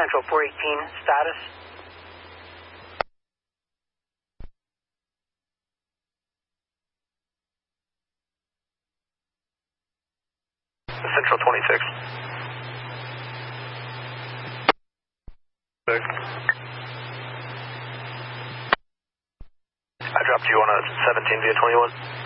Central 418, status. Central 26. I dropped you on a 17 via 21.